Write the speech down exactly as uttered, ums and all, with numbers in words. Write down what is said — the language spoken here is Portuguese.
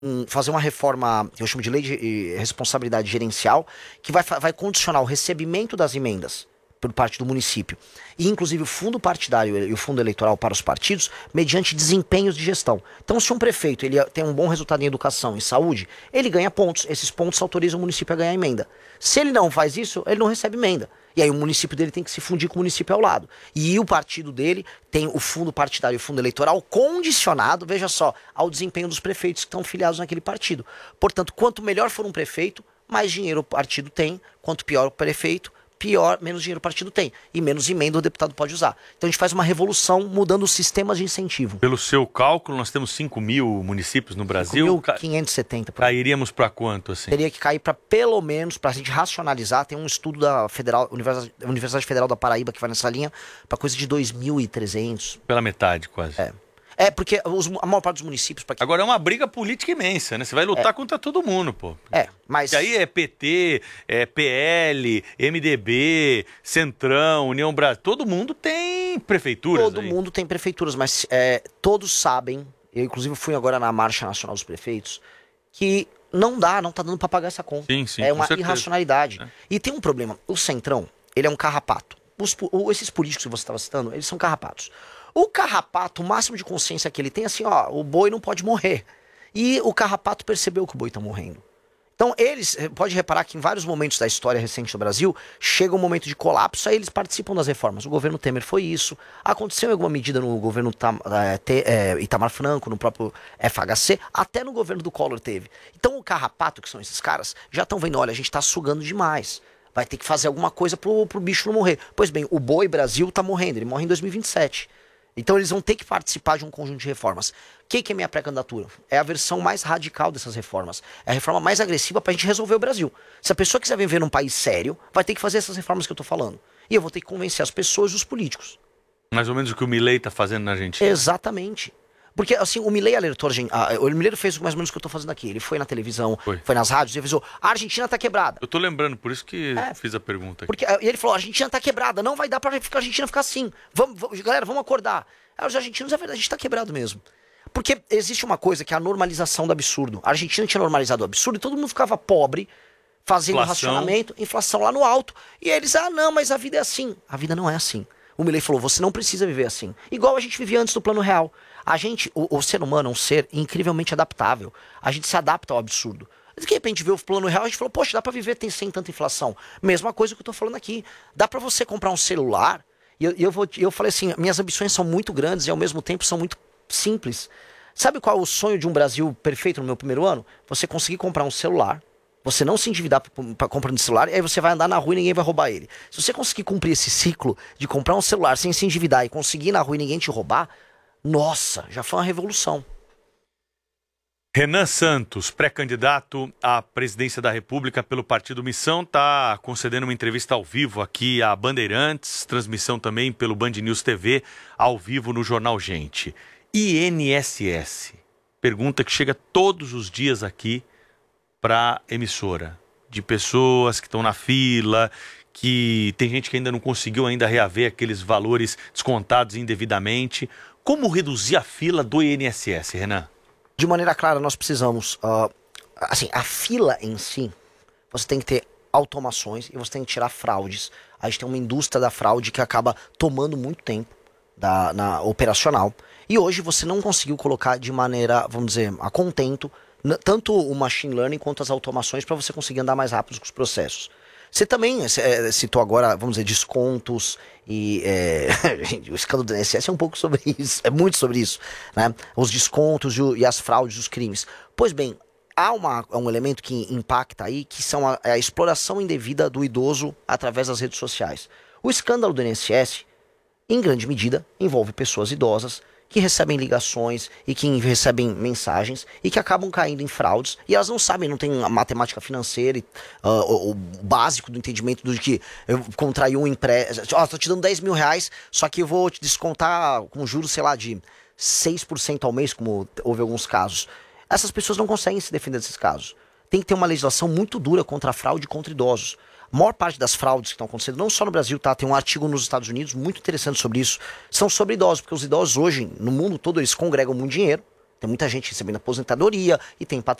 um, fazer uma reforma, que eu chamo de lei de responsabilidade gerencial, que vai, vai condicionar o recebimento das emendas por parte do município, e inclusive o fundo partidário e o fundo eleitoral para os partidos, mediante desempenhos de gestão. Então, se um prefeito ele tem um bom resultado em educação e saúde, ele ganha pontos. Esses pontos autorizam o município a ganhar emenda. Se ele não faz isso, ele não recebe emenda. E aí o município dele tem que se fundir com o município ao lado. E o partido dele tem o fundo partidário e o fundo eleitoral condicionado, veja só, ao desempenho dos prefeitos que estão filiados naquele partido. Portanto, quanto melhor for um prefeito, mais dinheiro o partido tem. Quanto pior o prefeito, pior, menos dinheiro o partido tem. E menos emenda o deputado pode usar. Então a gente faz uma revolução mudando os sistemas de incentivo. Pelo seu cálculo, nós temos cinco mil municípios no Brasil. cinco mil quinhentos e setenta. Cairíamos para quanto, assim? Teria que cair para pelo menos, para a gente racionalizar, tem um estudo da Federal, Universidade, Universidade Federal da Paraíba que vai nessa linha, para coisa de dois mil e trezentos. Pela metade, quase. É. É, porque os, a maior parte dos municípios... Que... Agora é uma briga política imensa, né? Você vai lutar é. contra todo mundo, pô. É, mas... E aí é P T, é P L, M D B, Centrão, União Brasil... Todo mundo tem prefeituras Todo aí. mundo tem prefeituras, mas é, todos sabem, eu inclusive fui agora na Marcha Nacional dos Prefeitos, que não dá, não tá dando pra pagar essa conta. Sim, sim, é uma certeza. irracionalidade. É. E tem um problema, o Centrão, ele é um carrapato. Os, esses políticos que você estava citando, eles são carrapatos. O carrapato, o máximo de consciência que ele tem é assim, ó, o boi não pode morrer. E o carrapato percebeu que o boi tá morrendo. Então eles, pode reparar que em vários momentos da história recente do Brasil, chega um momento de colapso, aí eles participam das reformas. O governo Temer foi isso, aconteceu em alguma medida no governo Tam, é, T, é, Itamar Franco, no próprio F H C, até no governo do Collor teve. Então o carrapato, que são esses caras, já estão vendo, olha, a gente tá sugando demais. Vai ter que fazer alguma coisa pro, pro bicho não morrer. Pois bem, o boi Brasil tá morrendo, ele morre em dois mil e vinte e sete. Então eles vão ter que participar de um conjunto de reformas. O que, que é minha pré-candidatura? É a versão mais radical dessas reformas. É a reforma mais agressiva pra gente resolver o Brasil. Se a pessoa quiser viver num país sério, vai ter que fazer essas reformas que eu tô falando. E eu vou ter que convencer as pessoas e os políticos. Mais ou menos o que o Milei tá fazendo na Argentina. Exatamente. Porque, assim, o Milei alertou a gente. Ah, o Milei fez mais ou menos o que eu tô fazendo aqui. Ele foi na televisão, foi, foi nas rádios e avisou: a Argentina tá quebrada. Eu tô lembrando, por isso que é, fiz a pergunta aqui. Porque, e ele falou: a Argentina tá quebrada, não vai dar pra ficar, a Argentina ficar assim. Vamos, vamos, galera, vamos acordar. Aí os argentinos, é verdade, a gente tá quebrado mesmo. Porque existe uma coisa que é a normalização do absurdo. A Argentina tinha normalizado o absurdo e todo mundo ficava pobre, fazendo inflação. Racionamento, inflação lá no alto. E eles, ah, não, mas a vida é assim. A vida não é assim. O Milei falou: você não precisa viver assim. Igual a gente vivia antes do Plano Real. A gente, o, o ser humano é um ser incrivelmente adaptável. A gente se adapta ao absurdo. De repente vê o Plano Real, a gente falou: poxa, dá pra viver sem tanta inflação. Mesma coisa que eu tô falando aqui. Dá pra você comprar um celular. E eu, eu, vou, eu falei assim: minhas ambições são muito grandes e ao mesmo tempo são muito simples. Sabe qual é o sonho de um Brasil perfeito no meu primeiro ano? Você conseguir comprar um celular. Você não se endividar para comprando celular, e aí você vai andar na rua e ninguém vai roubar ele. Se você conseguir cumprir esse ciclo de comprar um celular sem se endividar e conseguir ir na rua e ninguém te roubar, nossa, já foi uma revolução. Renan Santos, pré-candidato à presidência da República pelo Partido Missão, está concedendo uma entrevista ao vivo aqui à Bandeirantes, transmissão também pelo Band News T V, ao vivo no Jornal Gente. I N S S, pergunta que chega todos os dias aqui para emissora, de pessoas que estão na fila, que tem gente que ainda não conseguiu ainda reaver aqueles valores descontados indevidamente. Como reduzir a fila do I N S S, Renan? De maneira clara, nós precisamos, uh, assim, a fila em si, você tem que ter automações e você tem que tirar fraudes. A gente tem uma indústria da fraude que acaba tomando muito tempo da, na operacional. E hoje você não conseguiu colocar de maneira, vamos dizer, a contento, tanto o machine learning quanto as automações para você conseguir andar mais rápido com os processos. Você também é, citou agora, vamos dizer, descontos e é, o escândalo do I N S S é um pouco sobre isso, é muito sobre isso, né? Os descontos e, o, e as fraudes, os crimes. Pois bem, há uma, um elemento que impacta aí, que são a, a exploração indevida do idoso através das redes sociais. O escândalo do I N S S, em grande medida, envolve pessoas idosas que recebem ligações e que recebem mensagens e que acabam caindo em fraudes e elas não sabem, não tem a matemática financeira, e, uh, o, o básico do entendimento do que eu contraí um empréstimo, ó, tô te dando dez mil reais, só que eu vou te descontar com juros, sei lá, de seis por cento ao mês, como houve alguns casos. Essas pessoas não conseguem se defender desses casos. Tem que ter uma legislação muito dura contra a fraude e contra idosos. A maior parte das fraudes que estão acontecendo, não só no Brasil, tá? Tem um artigo nos Estados Unidos muito interessante sobre isso. São sobre idosos, porque os idosos hoje, no mundo todo, eles congregam muito dinheiro, Tem muita gente recebendo aposentadoria e tem